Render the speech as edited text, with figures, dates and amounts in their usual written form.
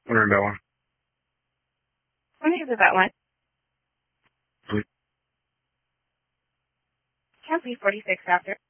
Wondering about one. When is about one? Please. Can be 46 after.